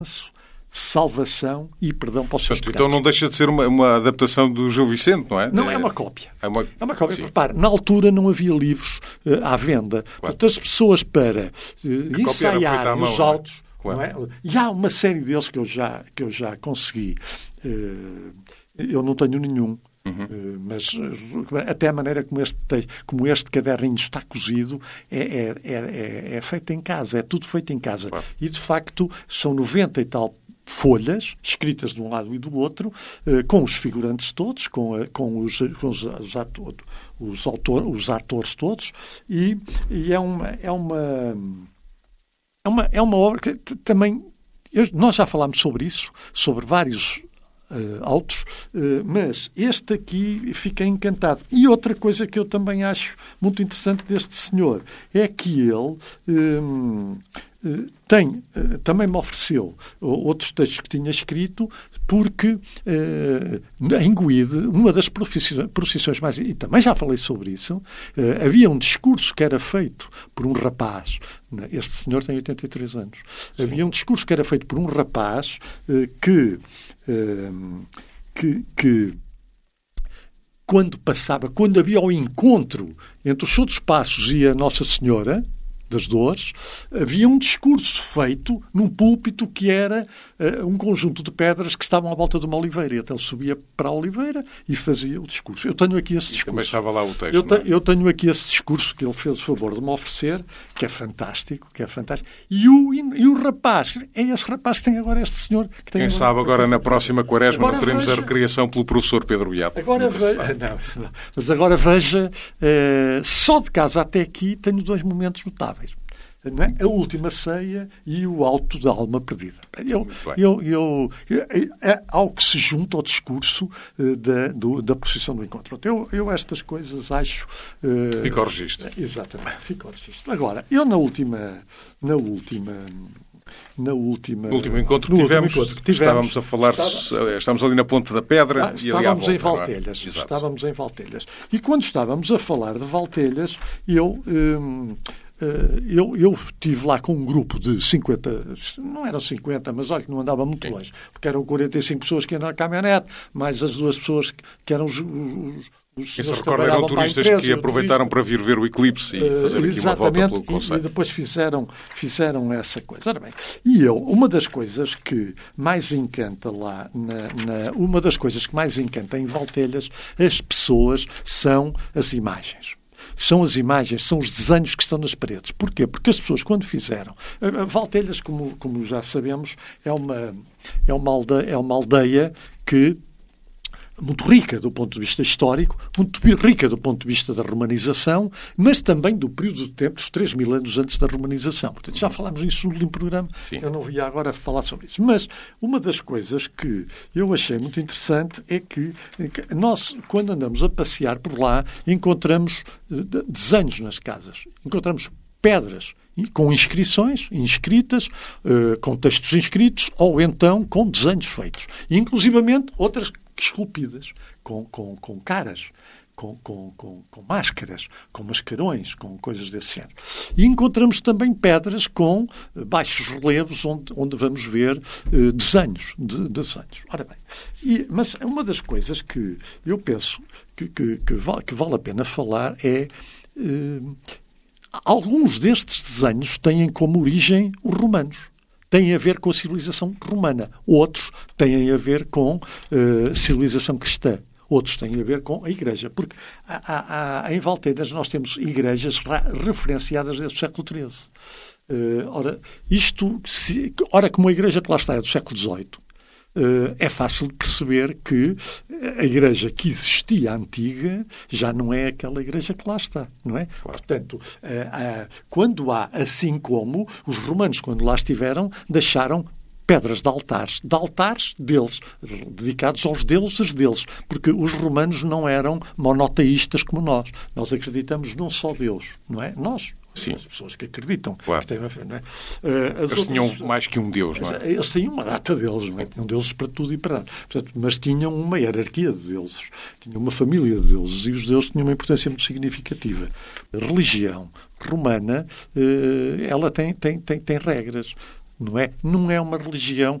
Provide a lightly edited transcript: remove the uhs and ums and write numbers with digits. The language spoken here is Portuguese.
salvação e perdão para os seus pecados. Então não deixa de ser uma adaptação do Gil Vicente, não é? Não, é uma cópia. É uma cópia. Sim. Repare, na altura não havia livros à venda. Claro. Portanto, as pessoas para ensaiar nos autos... Claro. Não é? E há uma série deles que eu já consegui. Eu não tenho nenhum. Mas até a maneira como este caderninho está cozido é feito em casa, é tudo feito em casa. Claro. E, de facto, são 90 e tal folhas, escritas de um lado e do outro, com os figurantes todos, com os atores todos, e é uma obra que também... Nós já falámos sobre isso, sobre vários autos, mas este aqui fiquei encantado. E outra coisa que eu também acho muito interessante deste senhor é que ele também me ofereceu outros textos que tinha escrito, porque em Guide, uma das procissões mais... E também já falei sobre isso, havia um discurso que era feito por um rapaz. Este senhor tem 83 anos. Sim. Havia um discurso que era feito por um rapaz que quando havia o encontro entre os outros passos e a Nossa Senhora das Dores, havia um discurso feito num púlpito que era um conjunto de pedras que estavam à volta de uma oliveira. E até ele subia para a oliveira e fazia o discurso. Eu tenho aqui esse discurso. Também estava lá o texto. Eu tenho aqui esse discurso que ele fez o favor de me oferecer, que é fantástico. E o rapaz, é esse rapaz que tem agora este senhor. Que tem Quem sabe agora na próxima quaresma não teremos a recriação pelo professor Pedro Beato. Mas agora veja, só de casa até aqui tenho 2 momentos notáveis. Não é? A última ceia e o alto da alma perdida. Ao que se junta ao discurso da procissão do encontro. Eu estas coisas acho... Fica ao registro. Exatamente, fica ao registro. Agora, eu no último encontro que tivemos, estávamos a falar, estávamos ali na Ponte da Pedra e ali à volta. Estávamos em Valtelhas. E quando estávamos a falar de Valtelhas, eu estive lá com um grupo de 50, não eram 50, mas olha que não andava muito longe, porque eram 45 pessoas que iam na caminhonete, mais as 2 pessoas que eram os Esse recordo eram turistas que aproveitaram para vir ver o eclipse e fazer aqui uma volta pelo concelho. E depois fizeram essa coisa. Ora bem, e uma das coisas que mais encanta lá, uma das coisas que mais encanta em Valtelhas, as pessoas, são as imagens. São as imagens, são os desenhos que estão nas paredes. Porquê? Porque as pessoas, quando fizeram... Valtelhas, como já sabemos, é uma aldeia que... muito rica do ponto de vista histórico, muito rica do ponto de vista da romanização, mas também do período de tempo dos 3.000 anos antes da romanização. Portanto, já falámos nisso no último programa, sim. Eu não via agora falar sobre isso. Mas uma das coisas que eu achei muito interessante é que nós, quando andamos a passear por lá, encontramos desenhos nas casas, encontramos pedras com inscrições inscritas, com textos inscritos, ou então com desenhos feitos. E, inclusivamente, outras esculpidas, com caras, com máscaras, com mascarões, com coisas desse género. E encontramos também pedras com baixos relevos onde vamos ver desenhos. Ora bem, mas uma das coisas que eu penso que vale a pena falar é... alguns destes desenhos têm como origem os romanos. Têm a ver com a civilização romana. Outros têm a ver com a civilização cristã. Outros têm a ver com a Igreja. Porque em Valtelhas nós temos igrejas referenciadas desde o século XIII. Ora, como a Igreja que lá está é do século XVIII, é fácil de perceber que a igreja que existia antiga já não é aquela igreja que lá está, não é? Claro. Portanto, quando há, assim como os romanos, quando lá estiveram, deixaram pedras de altares deles, dedicados aos deuses deles, porque os romanos não eram monoteístas como nós. Nós acreditamos num só Deus, não é? Nós. Sim. As pessoas que acreditam. Claro. Que têm uma fé, não é? Eles tinham mais que um Deus, não é? Eles tinham uma data deles, não é? Tinham deuses para tudo e para nada. Portanto, mas tinham uma hierarquia de deuses. Tinham uma família de deuses. E os deuses tinham uma importância muito significativa. A religião romana, ela tem regras. não é? Não é uma religião